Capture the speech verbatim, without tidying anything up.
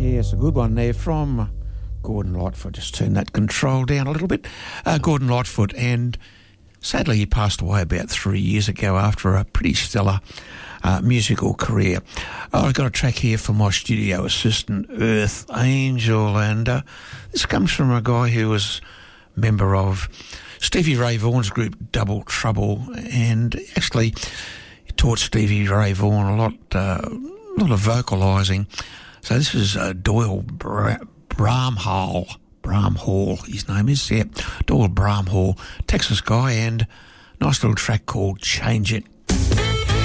Yes, a good one there from Gordon Lightfoot. Just turn that control down a little bit. Uh, Gordon Lightfoot, and sadly he passed away about three years ago after a pretty stellar uh, musical career. Oh, I've got a track here from my studio assistant, Earth Angel, and uh, this comes from a guy who was a member of Stevie Ray Vaughan's group Double Trouble, and actually he taught Stevie Ray Vaughan a lot, uh, a lot of vocalising. So this is uh, Doyle Bra- Bramhall, Bramhall, his name is, yeah, Doyle Bramhall, Texas guy, and nice little track called Change It.